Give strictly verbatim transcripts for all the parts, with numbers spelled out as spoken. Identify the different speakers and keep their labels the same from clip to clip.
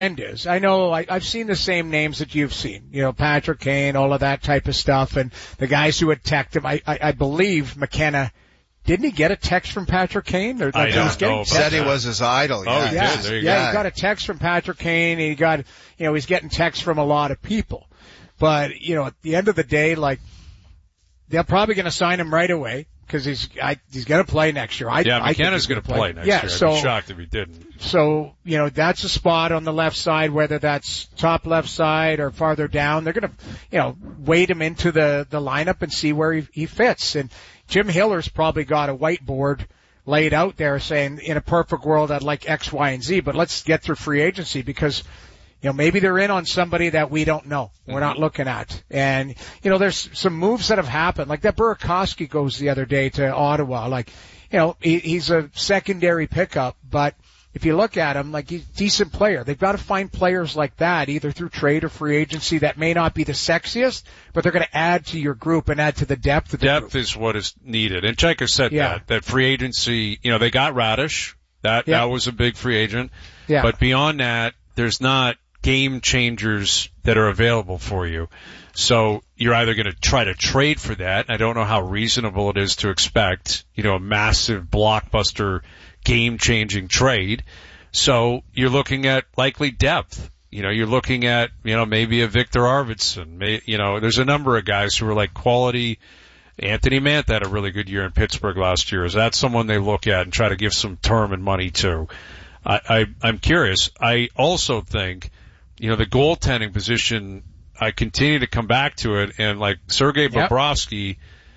Speaker 1: is. I know I, I've seen the same names that you've seen, you know, Patrick Kane, all of that type of stuff, and the guys who had texted him. I, I, I believe McKenna, didn't he get a text from Patrick Kane? Or, like,
Speaker 2: I
Speaker 1: he
Speaker 2: don't
Speaker 1: was getting
Speaker 2: know.
Speaker 1: text-
Speaker 3: Said he was his idol.
Speaker 2: Oh,
Speaker 3: Yeah,
Speaker 2: he
Speaker 1: yeah,
Speaker 2: did. There you
Speaker 1: yeah,
Speaker 2: go.
Speaker 1: he got a text from Patrick Kane, and he got, you know, he's getting texts from a lot of people. But, you know, at the end of the day, like, they're probably going to sign him right away. Because he's I, he's going to play next year. I,
Speaker 2: Yeah,
Speaker 1: I
Speaker 2: McKenna's going to play. play next
Speaker 1: yeah,
Speaker 2: year.
Speaker 1: So,
Speaker 2: I'd be shocked if he didn't.
Speaker 1: So, you know, that's a spot on the left side, whether that's top left side or farther down. They're going to, you know, weight him into the, the lineup and see where he, he fits. And Jim Hiller's probably got a whiteboard laid out there saying, in a perfect world, I'd like X, Y, and Z, but let's get through free agency because, you know, maybe they're in on somebody that we don't know. We're not looking at. And, you know, there's some moves that have happened. Like that Burakovsky goes the other day to Ottawa. Like, you know, he, he's a secondary pickup, but if you look at him, like he's a decent player. They've got to find players like that, either through trade or free agency, that may not be the sexiest, but they're going to add to your group and add to the depth of the
Speaker 2: Depth
Speaker 1: group.
Speaker 2: is what is needed. And Cheika said
Speaker 1: Yeah.
Speaker 2: that, that free agency, you know, they got Radish. That,
Speaker 1: Yeah.
Speaker 2: that was a big free agent.
Speaker 1: Yeah.
Speaker 2: But beyond that, there's not game changers that are available for you. So you're either going to try to trade for that. I don't know how reasonable it is to expect, you know, a massive blockbuster game changing trade. So you're looking at likely depth. You know, you're looking at, you know, maybe a Victor Arvidsson. May, you know, there's a number of guys who are like quality. Anthony Mantha had a really good year in Pittsburgh last year. Is that someone they look at and try to give some term and money to? I, I, I'm curious. I also think, you know, the goaltending position, I continue to come back to it, and like Sergei
Speaker 1: Yep.
Speaker 2: Bobrovsky,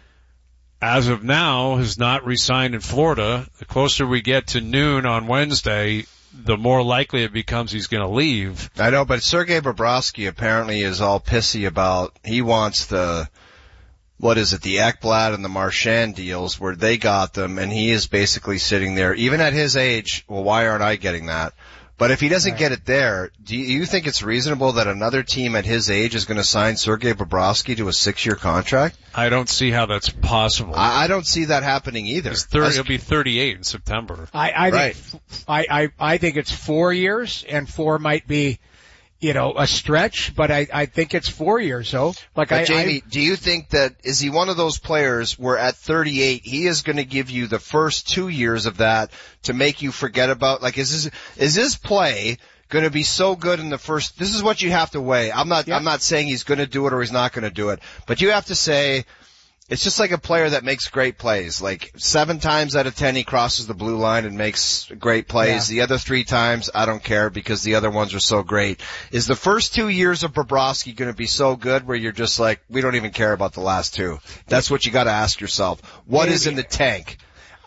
Speaker 2: as of now, has not re-signed in Florida. The closer we get to noon on Wednesday, the more likely it becomes he's going to leave.
Speaker 3: I know, but Sergei Bobrovsky apparently is all pissy about, he wants the, what is it, the Ekblad and the Marchand deals where they got them, and he is basically sitting there, even at his age, well, why aren't I getting that? But if he doesn't
Speaker 1: Right.
Speaker 3: get it there, do you think it's reasonable that another team at his age is going to sign Sergei Bobrovsky to a six-year contract?
Speaker 2: I don't see how that's possible.
Speaker 3: I, I don't see that happening either.
Speaker 2: He's thirty, he'll be thirty-eight in September.
Speaker 1: I, I
Speaker 3: Right.
Speaker 1: think, I, I, I think it's four years, and four might be, you know, a stretch, but I, I think it's four years, though. Like
Speaker 3: But
Speaker 1: I,
Speaker 3: Jamie,
Speaker 1: I,
Speaker 3: do you think that, is he one of those players where at thirty-eight, he is going to give you the first two years of that to make you forget about, like, is this, is this play going to be so good in the first, this is what you have to weigh. I'm not,
Speaker 1: Yep.
Speaker 3: I'm not saying he's going to do it or he's not going to do it, but you have to say, it's just like a player that makes great plays. Like seven times out of ten, he crosses the blue line and makes great plays.
Speaker 1: Yeah.
Speaker 3: The other three times, I don't care because the other ones are so great. Is the first two years of Bobrovsky going to be so good where you're just like, we don't even care about the last two? That's what you got to ask yourself. What is in the tank?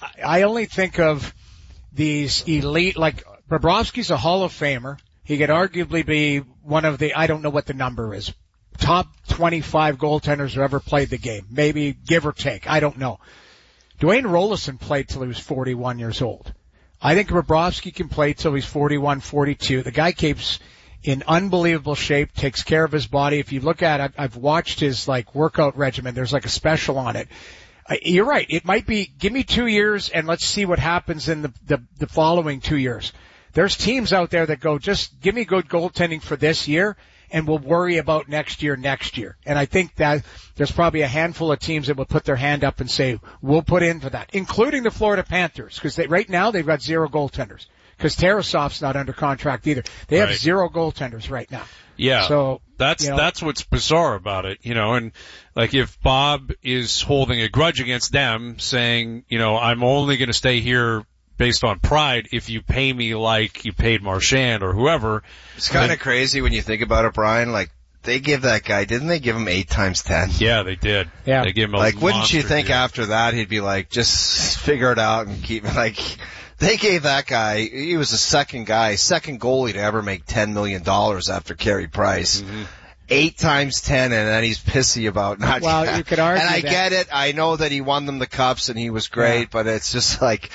Speaker 1: I only think of these elite, like Bobrovsky's a Hall of Famer. He could arguably be one of the, I don't know what the number is, top twenty-five goaltenders who ever played the game. Maybe give or take. I don't know. Dwayne Rolison played till he was forty-one years old. I think Bobrovsky can play till he's forty-one, forty-two. The guy keeps in unbelievable shape, takes care of his body. If you look at it, I've watched his like workout regimen. There's like a special on it. You're right. It might be, give me two years and let's see what happens in the, the, the following two years. There's teams out there that go, just give me good goaltending for this year and we'll worry about next year, next year. And I think that there's probably a handful of teams that will put their hand up and say, we'll put in for that, including the Florida Panthers, because they, right now they've got zero goaltenders. Because Tarasov's not under contract either. They have
Speaker 2: Right.
Speaker 1: zero goaltenders right now.
Speaker 2: Yeah.
Speaker 1: So
Speaker 2: that's,
Speaker 1: you know,
Speaker 2: that's what's bizarre about it, you know, and like if Bob is holding a grudge against them saying, you know, I'm only going to stay here based on pride if you pay me like you paid Marchand or whoever.
Speaker 3: It's kind of crazy when you think about it, Brian. Like, they give that guy, didn't they give him eight times ten?
Speaker 2: Yeah, they did.
Speaker 1: Yeah.
Speaker 2: They gave him a
Speaker 3: Like, wouldn't you
Speaker 2: monster
Speaker 3: think
Speaker 2: deal.
Speaker 3: after that he'd be like, just figure it out and keep, like, they gave that guy, he was the second guy, second goalie to ever make ten million dollars after Carey Price.
Speaker 2: Mm-hmm.
Speaker 3: Eight times ten, and then he's pissy about not.
Speaker 1: Well, you could argue
Speaker 3: and I
Speaker 1: that-
Speaker 3: get it. I know that he won them the cups and he was great,
Speaker 1: Yeah.
Speaker 3: but it's just like,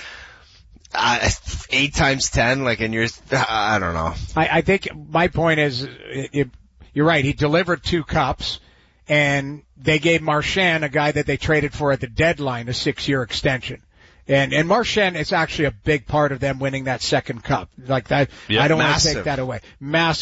Speaker 3: uh, eight times ten, like, and you're, I don't know.
Speaker 1: I, I think my point is, it, it, you're right. He delivered two cups, and they gave Marchand, a guy that they traded for at the deadline, a six-year extension. And, and Marchand is actually a big part of them winning that second cup. Like that,
Speaker 3: Yeah,
Speaker 1: I don't want to
Speaker 3: massive.
Speaker 1: take that away. Massive.